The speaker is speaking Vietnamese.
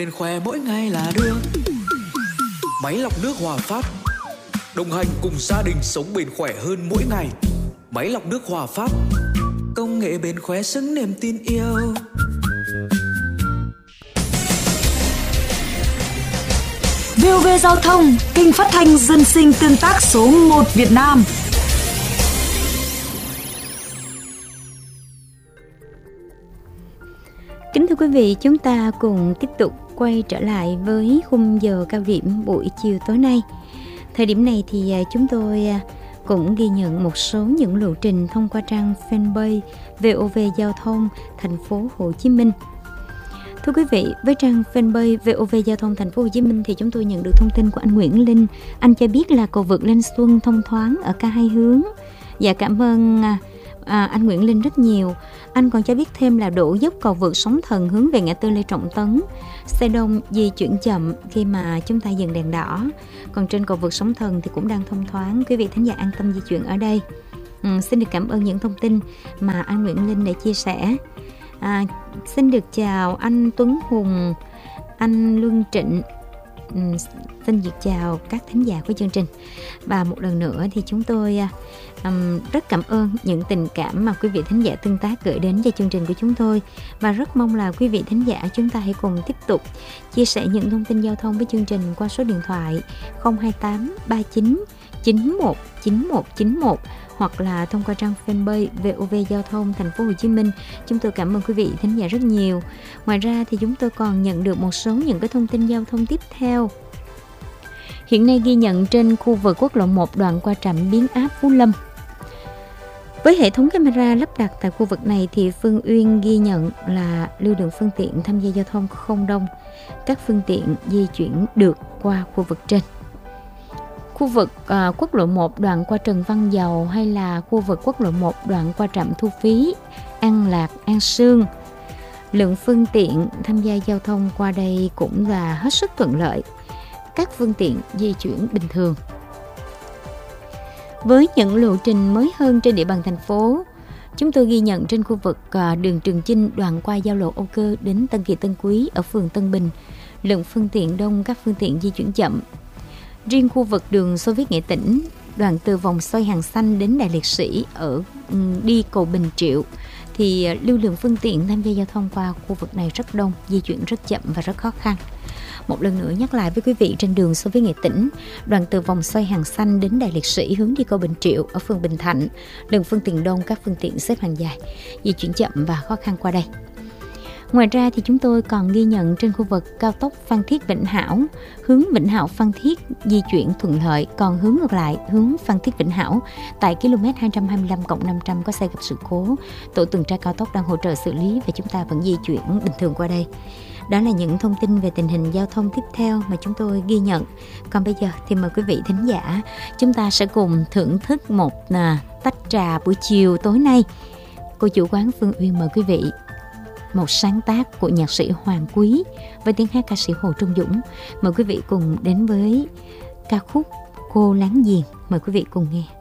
Bên khỏe mỗi ngày là được. Máy lọc nước Hòa Phát, đồng hành cùng gia đình sống bền khỏe hơn mỗi ngày. Máy lọc nước Hòa Phát, công nghệ bền khỏe xứng niềm tin yêu. VOV Giao thông, kênh phát thanh dân sinh tương tác số 1 Việt Nam. Kính thưa quý vị, chúng ta cùng tiếp tục quay trở lại với khung giờ cao điểm buổi chiều tối nay. Thời điểm này thì chúng tôi cũng ghi nhận một số những lộ trình thông qua trang fanpage VOV Giao thông thành phố Hồ Chí Minh. Thưa quý vị, với trang fanpage VOV Giao thông thành phố Hồ Chí Minh thì chúng tôi nhận được thông tin của anh Nguyễn Linh. Anh cho biết là cầu vượt Lên Xuân thông thoáng ở cả hai hướng. Dạ, cảm ơn anh Nguyễn Linh rất nhiều. Anh còn cho biết thêm là đổ dốc cầu vượt Sóng Thần hướng về ngã tư Lê Trọng Tấn, xe đông di chuyển chậm khi mà chúng ta dừng đèn đỏ. Còn trên cầu vượt Sóng Thần thì cũng đang thông thoáng. Quý vị thính giả an tâm di chuyển ở đây. Xin được cảm ơn những thông tin mà anh Nguyễn Linh đã chia sẻ. Xin được chào anh Tuấn Hùng, anh Luân Trịnh. Xin được chào các thính giả của chương trình. Và một lần nữa thì chúng tôi rất cảm ơn những tình cảm mà quý vị thính giả tương tác gửi đến cho chương trình của chúng tôi. Và rất mong là quý vị thính giả chúng ta hãy cùng tiếp tục chia sẻ những thông tin giao thông với chương trình qua số điện thoại 028 39 91 91 91 hoặc là thông qua trang fanpage VOV Giao thông thành phố Hồ Chí Minh. Chúng tôi cảm ơn quý vị thính giả rất nhiều. Ngoài ra thì chúng tôi còn nhận được một số những cái thông tin giao thông tiếp theo. Hiện nay ghi nhận trên khu vực quốc lộ 1 đoạn qua trạm biến áp Phú Lâm. Với hệ thống camera lắp đặt tại khu vực này thì Phương Uyên ghi nhận là lưu lượng phương tiện tham gia giao thông không đông. Các phương tiện di chuyển được qua khu vực trên. Khu vực quốc lộ 1 đoạn qua Trần Văn Dầu hay là khu vực quốc lộ 1 đoạn qua trạm thu phí An Lạc, An Sương, lượng phương tiện tham gia giao thông qua đây cũng là hết sức thuận lợi. Các phương tiện di chuyển bình thường. Với những lộ trình mới hơn trên địa bàn thành phố, chúng tôi ghi nhận trên khu vực đường Trường Chinh đoạn qua giao lộ Âu Cơ đến Tân Kỳ Tân Quý ở phường Tân Bình, lượng phương tiện đông, các phương tiện di chuyển chậm. Riêng khu vực đường Xô Viết Nghệ Tĩnh, đoạn từ vòng xoay Hàng Xanh đến Đài Liệt Sĩ ở đi cầu Bình Triệu thì lưu lượng phương tiện tham gia giao thông qua khu vực này rất đông, di chuyển rất chậm và rất khó khăn. Một lần nữa nhắc lại với quý vị, trên đường Xô Viết Nghệ Tĩnh, đoạn từ vòng xoay Hàng Xanh đến Đài Liệt Sĩ hướng đi cầu Bình Triệu ở phường Bình Thạnh, lượng phương tiện đông, các phương tiện xếp hàng dài, di chuyển chậm và khó khăn qua đây. Ngoài ra thì chúng tôi còn ghi nhận trên khu vực cao tốc Phan Thiết Vĩnh Hảo, hướng Vĩnh Hảo Phan Thiết di chuyển thuận lợi, còn hướng ngược lại hướng Phan Thiết Vĩnh Hảo tại km 225+500 có xe gặp sự cố, tổ tuần tra cao tốc đang hỗ trợ xử lý và chúng ta vẫn di chuyển bình thường qua đây. Đó là những thông tin về tình hình giao thông tiếp theo mà chúng tôi ghi nhận. Còn bây giờ thì mời quý vị thính giả, chúng ta sẽ cùng thưởng thức một tách trà buổi chiều tối nay. Cô chủ quán Phương Uyên mời quý vị một sáng tác của nhạc sĩ Hoàng Quý với tiếng hát ca sĩ Hồ Trung Dũng. Mời quý vị cùng đến với ca khúc Cô Láng Giềng. Mời quý vị cùng nghe.